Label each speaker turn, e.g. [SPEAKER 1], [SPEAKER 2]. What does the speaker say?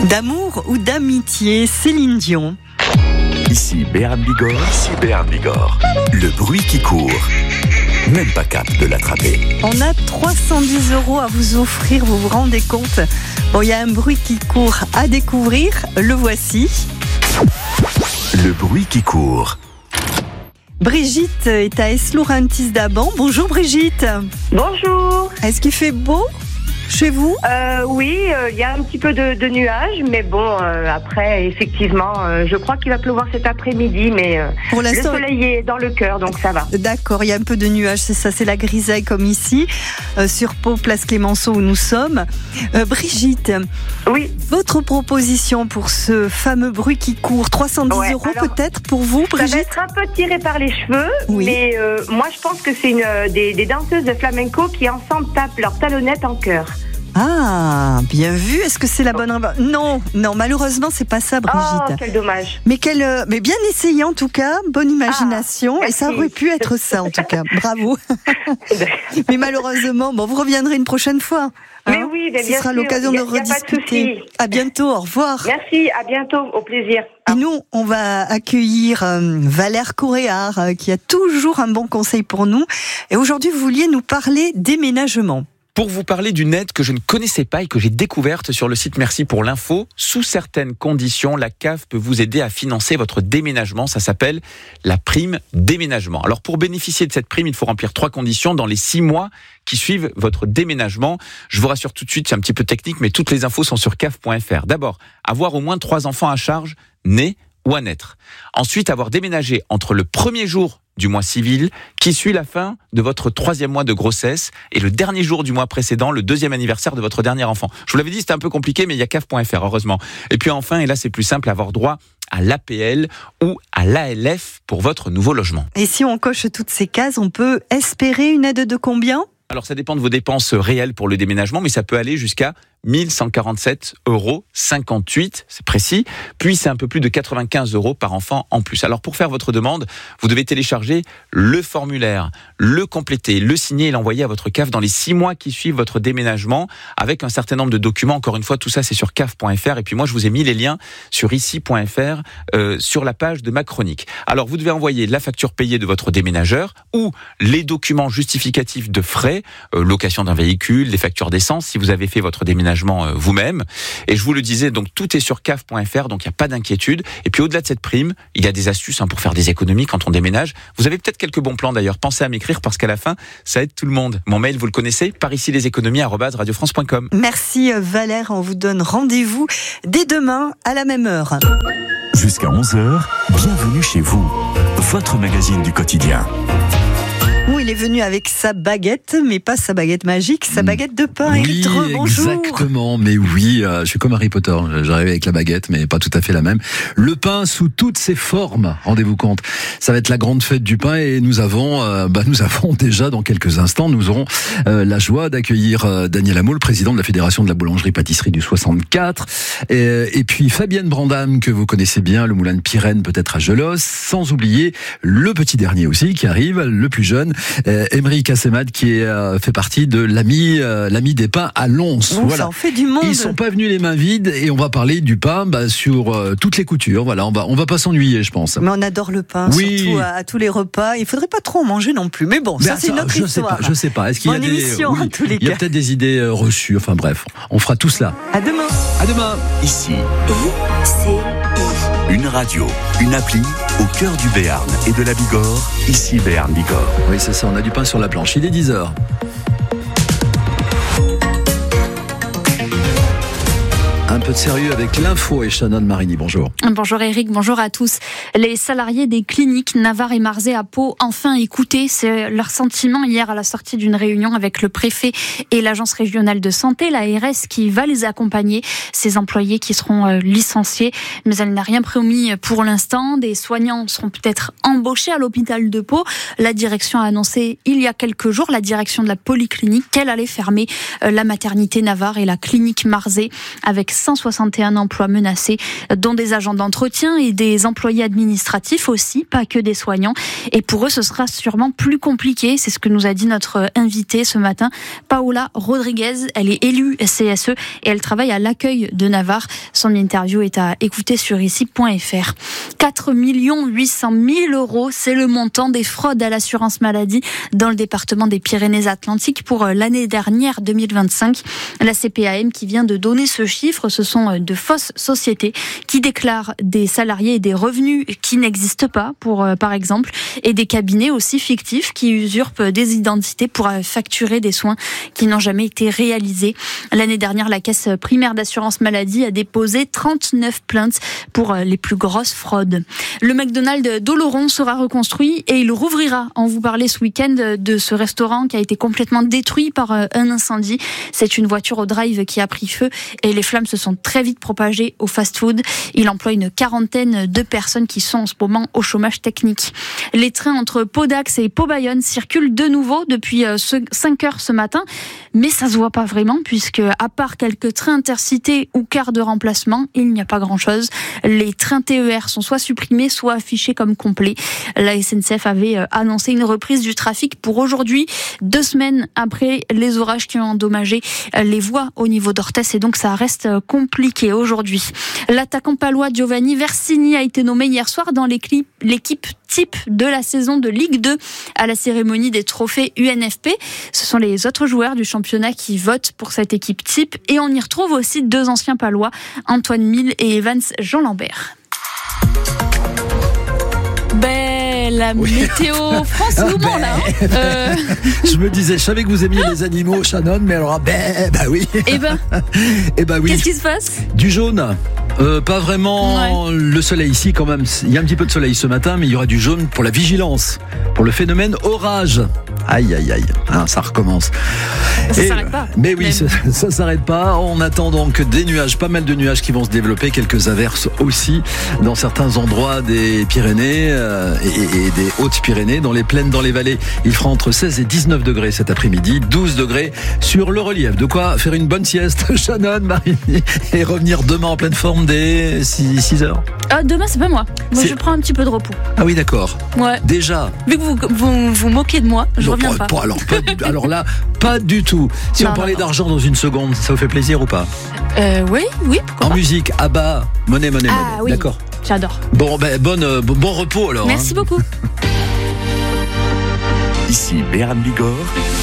[SPEAKER 1] D'amour ou d'amitié, Céline Dion.
[SPEAKER 2] Ici Béarn Bigorre. Le bruit qui court. Même pas cap de l'attraper.
[SPEAKER 1] On a 310 € à vous offrir, vous vous rendez compte? Bon, il y a un bruit qui court à découvrir, le voici.
[SPEAKER 2] Le bruit qui court.
[SPEAKER 1] Brigitte est à Eslourentis-Daban. Bonjour Brigitte.
[SPEAKER 3] Bonjour.
[SPEAKER 1] Est-ce qu'il fait beau chez vous?
[SPEAKER 3] Oui, il y a un petit peu de nuages, mais bon, après, effectivement, je crois qu'il va pleuvoir cet après-midi, mais
[SPEAKER 1] Pour
[SPEAKER 3] le
[SPEAKER 1] l'instant,
[SPEAKER 3] soleil est dans le cœur, donc ça va.
[SPEAKER 1] d'accord, il y a un peu de nuages, c'est ça, c'est la grisaille comme ici, sur Pau, place Clémenceau où nous sommes. Brigitte,
[SPEAKER 3] Oui,
[SPEAKER 1] votre proposition pour ce fameux bruit qui court, 310
[SPEAKER 3] Ouais,
[SPEAKER 1] €
[SPEAKER 3] alors,
[SPEAKER 1] peut-être pour vous,
[SPEAKER 3] ça va
[SPEAKER 1] Brigitte?
[SPEAKER 3] être un peu tiré par les cheveux,
[SPEAKER 1] Oui.
[SPEAKER 3] mais moi, je pense que c'est des danseuses de flamenco qui ensemble tapent leurs talonnettes en chœur.
[SPEAKER 1] Ah, bien vu. Est-ce que c'est la bonne réponse? Non, malheureusement, c'est pas ça,
[SPEAKER 3] Oh,
[SPEAKER 1] Brigitte.
[SPEAKER 3] quel dommage.
[SPEAKER 1] Mais bien essayé en tout cas, bonne imagination, et ça
[SPEAKER 3] merci.
[SPEAKER 1] aurait pu être ça en tout cas. Bravo. Mais malheureusement, vous reviendrez une prochaine fois.
[SPEAKER 3] Mais oui, mais
[SPEAKER 1] ce
[SPEAKER 3] bien
[SPEAKER 1] sera
[SPEAKER 3] sûr,
[SPEAKER 1] l'occasion
[SPEAKER 3] y
[SPEAKER 1] de
[SPEAKER 3] a pas de
[SPEAKER 1] rediscuter.
[SPEAKER 3] souci.
[SPEAKER 1] À bientôt, au revoir.
[SPEAKER 3] Merci, à bientôt, au plaisir.
[SPEAKER 1] Et nous, on va accueillir Valère Coréard, qui a toujours un bon conseil pour nous. Et aujourd'hui, vous vouliez nous parler déménagement.
[SPEAKER 4] Pour vous parler d'une aide que je ne connaissais pas et que j'ai découverte sur le site Merci pour l'info. Sous certaines conditions, la CAF peut vous aider à financer votre déménagement. Ça s'appelle la prime déménagement. Alors pour bénéficier de cette prime, il faut remplir 3 conditions dans les 6 mois qui suivent votre déménagement. Je vous rassure tout de suite, c'est un petit peu technique, mais toutes les infos sont sur caf.fr. D'abord, avoir au moins 3 enfants à charge, nés ou à naître. Ensuite, avoir déménagé entre le premier jour du mois civil, qui suit la fin de votre 3e mois de grossesse et le dernier jour du mois précédent, le 2e anniversaire de votre dernier enfant. Je vous l'avais dit, c'était un peu compliqué, mais il y a caf.fr, heureusement. Et puis enfin, et là c'est plus simple, avoir droit à l'APL ou à l'ALF pour votre nouveau logement.
[SPEAKER 1] Et si on coche toutes ces cases, on peut espérer une aide de combien?
[SPEAKER 4] Alors ça dépend de vos dépenses réelles pour le déménagement, mais ça peut aller jusqu'à 1147,58 €, c'est précis. Puis c'est un peu plus de 95 € par enfant en plus. Alors pour faire votre demande, vous devez télécharger le formulaire, le compléter, le signer et l'envoyer à votre CAF dans les 6 mois qui suivent votre déménagement avec un certain nombre de documents. Encore une fois, tout ça c'est sur caf.fr. Et puis moi je vous ai mis les liens sur ici.fr sur la page de ma chronique. Alors vous devez envoyer la facture payée de votre déménageur ou les documents justificatifs de frais, location d'un véhicule, les factures d'essence si vous avez fait votre déménagement vous-même. Et je vous le disais, donc tout est sur caf.fr, donc il n'y a pas d'inquiétude. Et puis au-delà de cette prime, il y a des astuces pour faire des économies quand on déménage. Vous avez peut-être quelques bons plans d'ailleurs. Pensez à m'écrire parce qu'à la fin, ça aide tout le monde. Mon mail, vous le connaissez, par ici leséconomies@radiofrance.com.
[SPEAKER 1] Merci Valère, on vous donne rendez-vous dès demain à la même heure.
[SPEAKER 2] Jusqu'à 11h, bienvenue chez vous. Votre magazine du quotidien.
[SPEAKER 1] Oui, il est venu avec sa baguette, mais pas sa baguette magique, sa baguette de pain. Éric Dreux, bonjour.
[SPEAKER 5] Exactement, mais oui, je suis comme Harry Potter, j'arrive avec la baguette, mais pas tout à fait la même. Le pain sous toutes ses formes, rendez-vous compte. Ça va être la grande fête du pain et nous avons déjà dans quelques instants, nous aurons la joie d'accueillir Daniel Hameau, le président de la Fédération de la boulangerie-pâtisserie du 64, et puis Fabienne Brandam, que vous connaissez bien, le moulin de Pyrène peut-être à Gelos, sans oublier le petit dernier aussi qui arrive, le plus jeune, Émeric Assemad qui fait partie de l'ami des pains à Lons.
[SPEAKER 1] Voilà. Ça en fait du monde.
[SPEAKER 5] Ils sont pas venus les mains vides et on va parler du pain sur toutes les coutures. Voilà, on va pas s'ennuyer, je pense.
[SPEAKER 1] Mais on adore le pain, surtout à tous les repas. Il faudrait pas trop en manger non plus. Mais bon, ça c'est notre histoire.
[SPEAKER 5] Je sais pas. Est-ce qu'il y a
[SPEAKER 1] il y
[SPEAKER 5] a peut-être des idées reçues. Enfin bref, on fera tout cela.
[SPEAKER 1] À demain.
[SPEAKER 5] À demain.
[SPEAKER 2] Ici, une radio, une appli au cœur du Béarn et de la Bigorre. Ici Béarn Bigorre.
[SPEAKER 5] Oui, c'est ça, on a du pain sur la planche. Il est 10h. Un peu de sérieux avec l'info et Shannon Marini, bonjour.
[SPEAKER 6] Bonjour Eric, bonjour à tous. Les salariés des cliniques Navarre et Marzé à Pau, enfin écoutés, c'est leur sentiment hier à la sortie d'une réunion avec le préfet et l'agence régionale de santé, l'ARS, qui va les accompagner, ces employés qui seront licenciés, mais elle n'a rien promis pour l'instant. Des soignants seront peut-être embauchés à l'hôpital de Pau. La direction a annoncé il y a quelques jours, la direction de la polyclinique, qu'elle allait fermer la maternité Navarre et la clinique Marzé avec 100 161 emplois menacés, dont des agents d'entretien et des employés administratifs aussi, pas que des soignants. Et pour eux, ce sera sûrement plus compliqué. C'est ce que nous a dit notre invitée ce matin, Paola Rodriguez. Elle est élue CSE et elle travaille à l'accueil de Navarre. Son interview est à écouter sur ici.fr. 4 800 000 €, c'est le montant des fraudes à l'assurance maladie dans le département des Pyrénées-Atlantiques pour l'année dernière 2025. La CPAM qui vient de donner ce chiffre, ce sont de fausses sociétés qui déclarent des salariés et des revenus qui n'existent pas, par exemple, et des cabinets aussi fictifs qui usurpent des identités pour facturer des soins qui n'ont jamais été réalisés. L'année dernière, la caisse primaire d'assurance maladie a déposé 39 plaintes pour les plus grosses fraudes. Le McDonald's d'Oloron sera reconstruit et il rouvrira. On vous parlait ce week-end de ce restaurant qui a été complètement détruit par un incendie. C'est une voiture au drive qui a pris feu et les flammes se sont très vite propagées au fast-food. Il emploie une quarantaine de personnes qui sont en ce moment au chômage technique. Les trains entre Pau d'Ax et Pau-Bayonne circulent de nouveau depuis 5 heures ce matin, mais ça se voit pas vraiment puisque à part quelques trains intercités ou cars de remplacement, il n'y a pas grand-chose. Les trains TER sont soit supprimés, soit affichés comme complets. La SNCF avait annoncé une reprise du trafic pour aujourd'hui, 2 semaines après les orages qui ont endommagé les voies au niveau d'Orthès et donc ça reste compliqué aujourd'hui. L'attaquant palois Giovanni Versini a été nommé hier soir dans l'équipe type de la saison de Ligue 2 à la cérémonie des trophées UNFP. Ce sont les autres joueurs du championnat qui votent pour cette équipe type et on y retrouve aussi 2 anciens palois, Antoine Mille et Evans Jean Lambert. La météo France nous ment là.
[SPEAKER 5] Je me disais, je savais que vous aimiez les animaux, Shannon, mais alors bah oui.
[SPEAKER 6] Eh ben oui. Qu'est-ce qui se passe?
[SPEAKER 5] Du jaune. Pas vraiment. Ouais. Le soleil ici quand même. Il y a un petit peu de soleil ce matin, mais il y aura du jaune pour la vigilance, pour le phénomène orage. Aïe aïe aïe. Ah, ça recommence.
[SPEAKER 6] Ça s'arrête pas.
[SPEAKER 5] Mais oui, ça s'arrête pas. On attend donc des nuages, pas mal de nuages qui vont se développer, quelques averses aussi dans certains endroits des Pyrénées et des Hautes-Pyrénées, dans les plaines, dans les vallées. Il fera entre 16 et 19 degrés cet après-midi, 12 degrés sur le relief. De quoi faire une bonne sieste, Shannon, Marie, et revenir demain en pleine forme dès 6 heures.
[SPEAKER 6] Demain, c'est pas moi. Moi, je prends un petit peu de repos.
[SPEAKER 5] Ah oui, d'accord.
[SPEAKER 6] Ouais.
[SPEAKER 5] Déjà.
[SPEAKER 6] Vu que vous moquez de moi, je reviens pas.
[SPEAKER 5] Alors là, pas du tout. Si on parlait d'argent dans une seconde, ça vous fait plaisir ou pas?
[SPEAKER 6] Oui, pourquoi
[SPEAKER 5] en
[SPEAKER 6] pas.
[SPEAKER 5] Musique, Abba, Money.
[SPEAKER 6] Oui,
[SPEAKER 5] d'accord.
[SPEAKER 6] J'adore.
[SPEAKER 5] Bon repos alors.
[SPEAKER 6] Merci beaucoup.
[SPEAKER 2] Ici Béarn Bigorre.